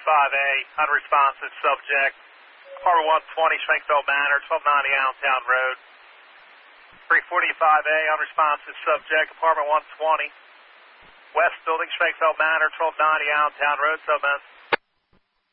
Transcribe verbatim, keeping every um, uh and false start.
forty-five A, unresponsive subject. Apartment one twenty, Schmeckfeld Manor, twelve ninety Allentown Road. three forty-five A, unresponsive subject. Apartment one twenty, West Building, Schmeckfeld Manor, twelve ninety Allentown Road. Subman.